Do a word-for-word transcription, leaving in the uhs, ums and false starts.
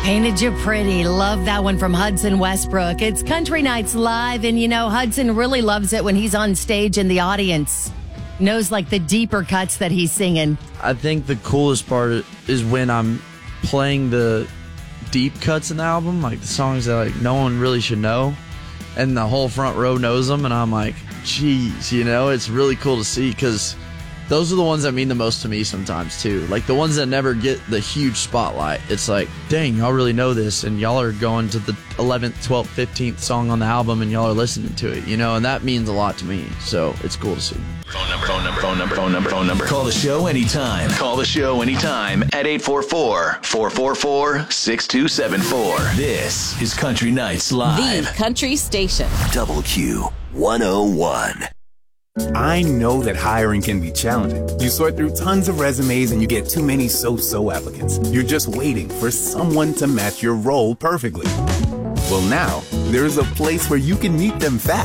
Painted You Pretty. Love that one from Hudson Westbrook. It's Country Nights Live, and you know, Hudson really loves it when he's on stage and the audience knows like the deeper cuts that he's singing. I think the coolest part is when I'm playing the deep cuts in the album, like the songs that like no one really should know, and the whole front row knows them, and I'm like, geez, you know, it's really cool to see, because those are the ones that mean the most to me sometimes too. Like the ones that never get the huge spotlight. It's like, dang, y'all really know this, and y'all are going to the eleventh, twelfth, fifteenth song on the album, and y'all are listening to it, you know, and that means a lot to me. So it's cool to see. Phone number, phone number, phone number, phone number, phone number. Call the show anytime. Call the show anytime at eight four four, four four four, six two seven four. This is Country Nights Live. The Country Station. Double Q one oh one. I know that hiring can be challenging. You sort through tons of resumes and you get too many so-so applicants. You're just waiting for someone to match your role perfectly. Well, now, there's a place where you can meet them fast.